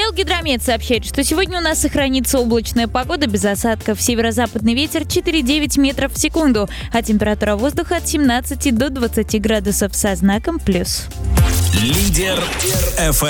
Гидромет сообщает, что сегодня у нас сохранится облачная погода без осадков. Северо-западный ветер 4,9 метров в секунду, а температура воздуха от 17 до 20 градусов со знаком плюс. Лидер FM.